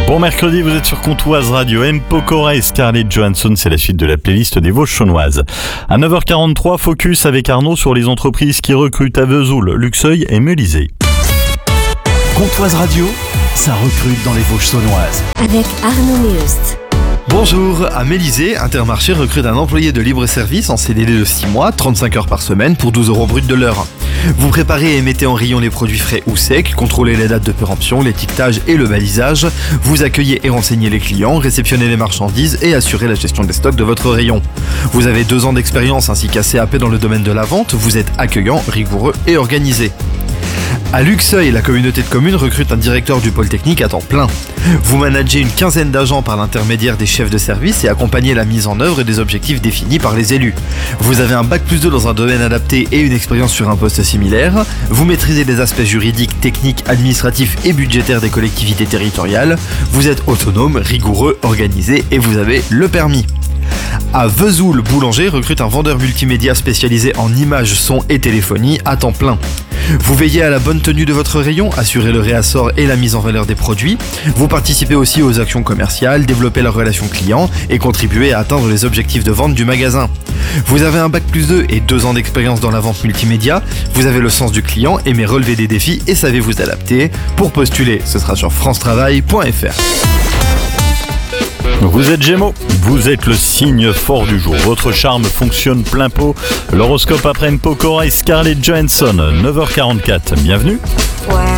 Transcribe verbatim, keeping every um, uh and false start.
Bon mercredi, vous êtes sur Comtoise Radio. M. Pokora et Scarlett Johansson, c'est la suite de la playlist des Vosges chaunoises. À neuf heures quarante-trois, focus avec Arnaud sur les entreprises qui recrutent à Vesoul, Luxeuil et Mélisée. Comtoise Radio, ça recrute dans les Vosges saunoises. Avec Arnaud Meust. Bonjour, à Mélisée, Intermarché recrute un employé de libre-service en C D D de six mois, trente-cinq heures par semaine pour douze euros brut de l'heure. Vous préparez et mettez en rayon les produits frais ou secs, contrôlez les dates de péremption, l'étiquetage et le balisage, vous accueillez et renseignez les clients, réceptionnez les marchandises et assurez la gestion des stocks de votre rayon. Vous avez deux ans d'expérience ainsi qu'un C A P dans le domaine de la vente, vous êtes accueillant, rigoureux et organisé. À Luxeuil, la communauté de communes recrute un directeur du pôle technique à temps plein. Vous managez une quinzaine d'agents par l'intermédiaire des chefs de service et accompagnez la mise en œuvre des objectifs définis par les élus. Vous avez un bac plus deux dans un domaine adapté et une expérience sur un poste similaire. Vous maîtrisez les aspects juridiques, techniques, administratifs et budgétaires des collectivités territoriales. Vous êtes autonome, rigoureux, organisé et vous avez le permis. À Vesoul, Boulanger recrute un vendeur multimédia spécialisé en images, son et téléphonie à temps plein. Vous veillez à la bonne tenue de votre rayon, assurez le réassort et la mise en valeur des produits. Vous participez aussi aux actions commerciales, développez la relation client et contribuez à atteindre les objectifs de vente du magasin. Vous avez un bac plus deux et deux ans d'expérience dans la vente multimédia. Vous avez le sens du client, aimez relever des défis et savez vous adapter. Pour postuler, ce sera sur france travail point f r. Vous êtes Gémeaux, vous êtes le signe fort du jour. Votre charme fonctionne plein pot. L'horoscope après M. Pokora et Scarlett Johansson, neuf heures quarante-quatre. Bienvenue. Ouais.